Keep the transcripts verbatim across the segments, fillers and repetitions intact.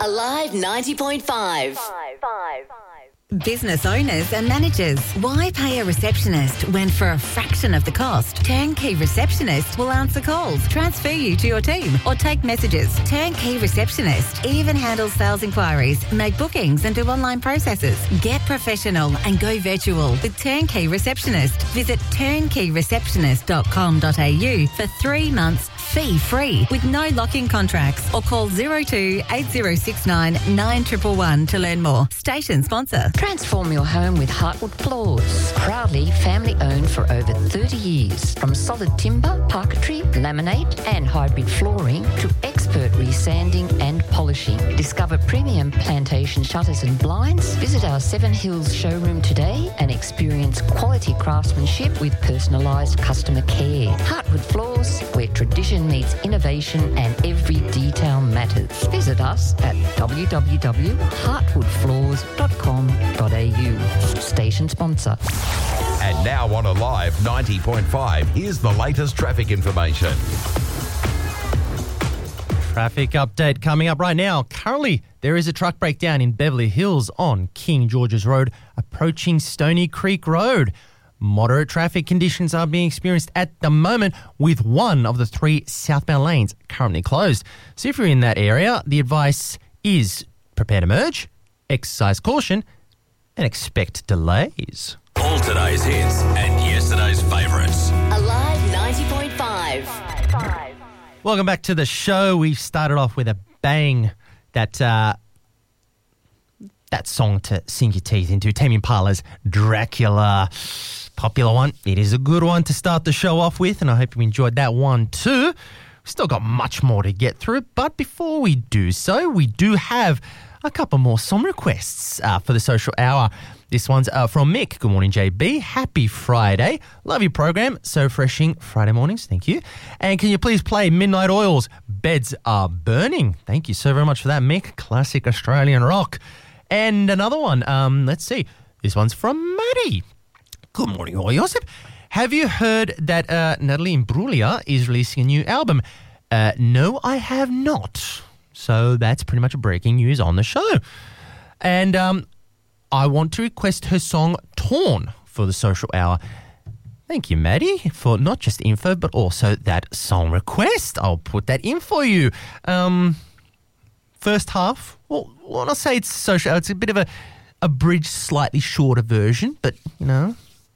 Alive ninety point five. Business owners and managers, why pay a receptionist when for a fraction of the cost, Turnkey Receptionist will answer calls, transfer you to your team or take messages. Turnkey Receptionist even handles sales inquiries, make bookings and do online processes. Get professional and go virtual with Turnkey Receptionist. Visit turnkey receptionist dot com dot a u for three months fee-free with no lock-in contracts or call zero two eight zero six nine nine one one one to learn more. Station sponsor. Transform your home with Heartwood Floors. Proudly family-owned for over thirty years. From solid timber, parquetry, laminate and hybrid flooring to expert resanding and polishing. Discover premium plantation shutters and blinds. Visit our Seven Hills showroom today and experience quality craftsmanship with personalised customer care. Heartwood Floors, where tradition meets innovation and every detail matters. Visit us at w w w dot heartwood floors dot com dot a u. Station sponsor. And now on Alive ninety point five, here's the latest traffic information. Traffic update coming up right now. Currently, there is a truck breakdown in Beverly Hills on King George's Road, approaching Stony Creek Road. Moderate traffic conditions are being experienced at the moment, with one of the three southbound lanes currently closed. So if you're in that area, the advice is prepare to merge, exercise caution, and expect delays. All today's hits and yesterday's favourites. Alive ninety point five. Welcome back to the show. We started off with a bang. That uh, that song to sink your teeth into, Tame Impala's Dracula. Popular one. It is a good one to start the show off with, and I hope you enjoyed that one too. We've still got much more to get through, but before we do so, we do have a couple more song requests uh, for the social hour. This one's uh, from Mick. Good morning, J B. Happy Friday. Love your program. So refreshing Friday mornings. Thank you. And can you please play Midnight Oil's Beds Are Burning? Thank you so very much for that, Mick. Classic Australian rock. And another one. Um, let's see. This one's from Maddie. Good morning, all. Josip, have you heard that uh, Natalie Imbruglia is releasing a new album? Uh, no, I have not. So that's pretty much breaking news on the show. And um, I want to request her song Torn for the social hour. Thank you, Maddie, for not just info, but also that song request. I'll put that in for you. Um, first half, well, when I say it's social hour, it's a bit of a abridged, slightly shorter version, but, you know,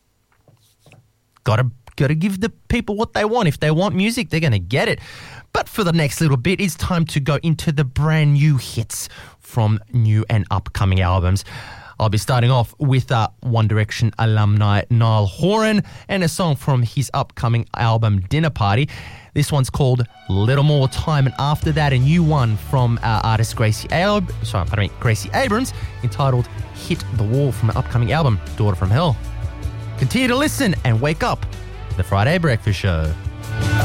Gotta, gotta give the people what they want. If they want music, they're going to get it. But for the next little bit, it's time to go into the brand new hits from new and upcoming albums. I'll be starting off with uh, One Direction alumni Niall Horan and a song from his upcoming album Dinner Party. This one's called Little More Time, and after that, a new one from uh, artist Gracie Ab- sorry, pardon me, Gracie Abrams, entitled Hit the Wall, from the upcoming album Daughter from Hell. Continue to listen and wake up. The Friday Breakfast Show.